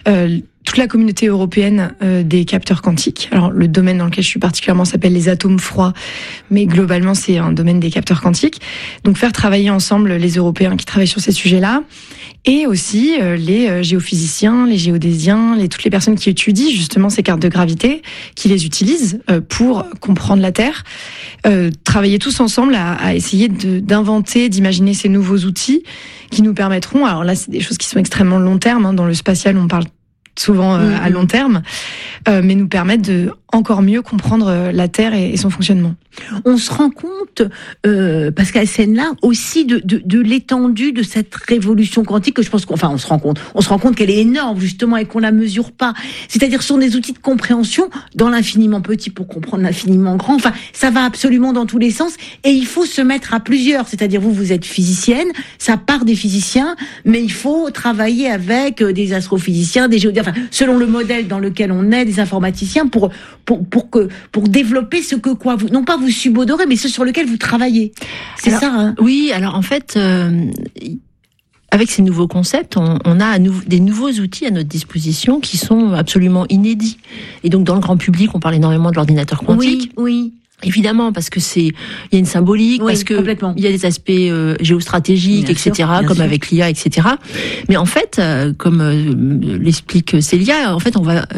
toute la communauté européenne des capteurs quantiques. Alors le domaine dans lequel je suis particulièrement s'appelle les atomes froids, mais globalement c'est un domaine des capteurs quantiques. Donc faire travailler ensemble les Européens qui travaillent sur ces sujets-là, et aussi les géophysiciens, les géodésiens, toutes les personnes qui étudient justement ces cartes de gravité, qui les utilisent pour comprendre la Terre. Travailler tous ensemble à essayer d'inventer, d'imaginer ces nouveaux outils qui nous permettront, alors là c'est des choses qui sont extrêmement long terme, hein, dans le spatial on parle souvent à long terme, mais nous permettent de encore mieux comprendre la Terre et son fonctionnement. On se rend compte, Pascal Senla, aussi de l'étendue de cette révolution quantique, que je pense on se rend compte qu'elle est énorme, justement, et qu'on la mesure pas. C'est-à-dire, ce sont des outils de compréhension dans l'infiniment petit pour comprendre l'infiniment grand. Enfin, ça va absolument dans tous les sens, et il faut se mettre à plusieurs. C'est-à-dire, vous êtes physicienne, ça part des physiciens, mais il faut travailler avec des astrophysiciens, des géodésiens, enfin, selon le modèle dans lequel on est, des informaticiens, pour développer ce que vous, non pas vous subodorez, mais ce sur lequel vous travaillez. C'est ça, hein? Oui, alors en fait, avec ces nouveaux concepts, on a des nouveaux outils à notre disposition qui sont absolument inédits. Et donc dans le grand public, on parle énormément de l'ordinateur quantique. Oui. Évidemment, parce que il y a une symbolique, parce que il y a des aspects géostratégiques, bien etc., sûr, comme avec l'IA, etc. Mais en fait, comme l'explique Célia, en fait,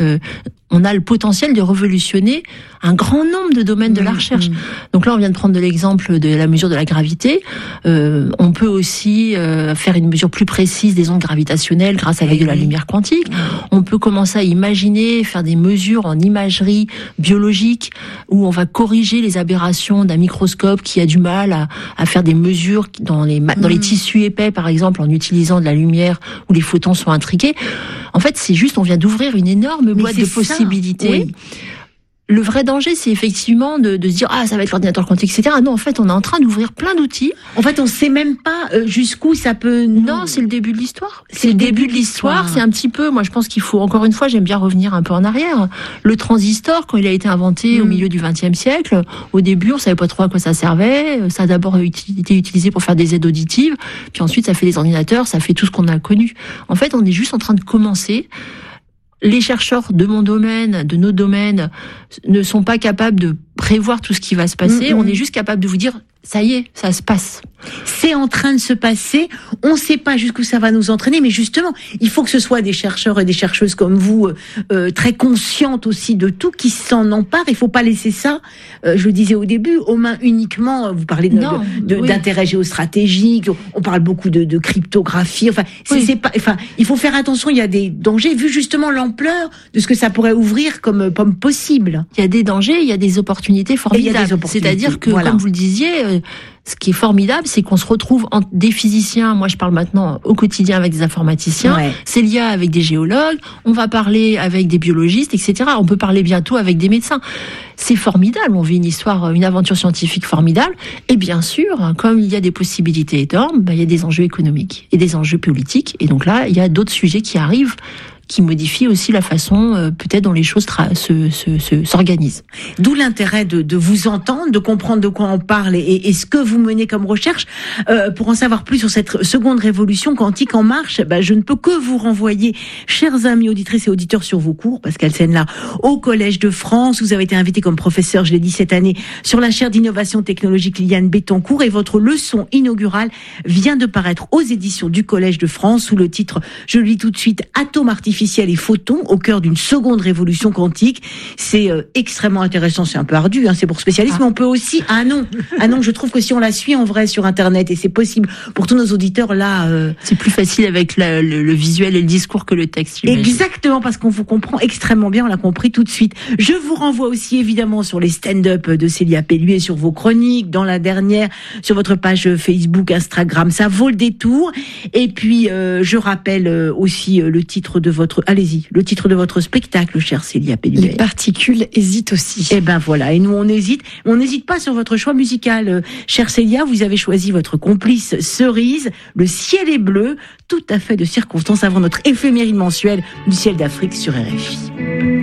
on a le potentiel de révolutionner un grand nombre de domaines de la recherche. Donc là, on vient de prendre l'exemple de la mesure de la gravité. On peut aussi faire une mesure plus précise des ondes gravitationnelles grâce à de la lumière quantique. On peut commencer à imaginer faire des mesures en imagerie biologique où on va corriger les aberrations d'un microscope qui a du mal à faire des mesures dans les tissus épais, par exemple, en utilisant de la lumière où les photons sont intriqués. En fait, c'est juste, on vient d'ouvrir une énorme boîte de possibilités. Oui. Le vrai danger, c'est effectivement de se dire ça va être l'ordinateur quantique, etc. Non, en fait, on est en train d'ouvrir plein d'outils. En fait, on sait même pas jusqu'où ça peut. Non, c'est le début de l'histoire. C'est le début de l'histoire. C'est un petit peu. Moi, je pense qu'il faut encore une fois. J'aime bien revenir un peu en arrière. Le transistor, quand il a été inventé au milieu du XXe siècle, au début, on savait pas trop à quoi ça servait. Ça a d'abord été utilisé pour faire des aides auditives, puis ensuite, ça fait des ordinateurs, ça fait tout ce qu'on a connu. En fait, on est juste en train de commencer. Les chercheurs de mon domaine, de nos domaines, ne sont pas capables de prévoir tout ce qui va se passer. On est juste capable de vous dire, ça y est, ça se passe. C'est en train de se passer. On ne sait pas jusqu'où ça va nous entraîner, mais justement, il faut que ce soit des chercheurs et des chercheuses comme vous, très conscientes aussi de tout, qui s'en emparent. Il ne faut pas laisser ça, je le disais au début, aux mains uniquement. Vous parlez d'intérêt géostratégique. On parle beaucoup de cryptographie. Enfin, il faut faire attention. Il y a des dangers, vu justement l'ampleur de ce que ça pourrait ouvrir comme possible. Il y a des dangers, il y a des opportunités formidables. C'est-à-dire que, comme vous le disiez, ce qui est formidable, c'est qu'on se retrouve des physiciens. Moi, je parle maintenant au quotidien avec des informaticiens. Célia avec des géologues. On va parler avec des biologistes, etc. On peut parler bientôt avec des médecins. C'est formidable. On vit une aventure scientifique formidable. Et bien sûr, comme il y a des possibilités énormes, il y a des enjeux économiques et des enjeux politiques. Et donc là, il y a d'autres sujets qui arrivent, qui modifie aussi la façon peut-être dont les choses s'organisent. D'où l'intérêt de vous entendre, de comprendre de quoi on parle et ce que vous menez comme recherche. Pour en savoir plus sur cette seconde révolution quantique en marche, je ne peux que vous renvoyer, chers amis auditrices et auditeurs, sur vos cours, Pascal Senla, au Collège de France. Vous avez été invité comme professeur, je l'ai dit cette année, sur la chaire d'innovation technologique Liliane Bettencourt, et votre leçon inaugurale vient de paraître aux éditions du Collège de France sous le titre, je le lis tout de suite, Atomes artificiels et photons au cœur d'une seconde révolution quantique. C'est extrêmement intéressant, c'est un peu ardu, c'est pour spécialistes, mais on peut aussi... Ah non, je trouve que si on la suit en vrai sur Internet, et c'est possible pour tous nos auditeurs, là... C'est plus facile avec le visuel et le discours que le texte, j'imagine. Exactement, parce qu'on vous comprend extrêmement bien, on l'a compris tout de suite. Je vous renvoie aussi évidemment sur les stand-up de Célia Pelluet, sur vos chroniques, dans la dernière, sur votre page Facebook, Instagram, ça vaut le détour. Et puis, je rappelle aussi le titre de votre spectacle, chère Célia Pelluet. Les particules hésitent aussi. Et voilà, et nous on hésite. On n'hésite pas sur votre choix musical, chère Célia. Vous avez choisi votre complice Cerise, Le ciel est bleu, tout à fait de circonstance avant notre éphéméride mensuelle du ciel d'Afrique sur RFI.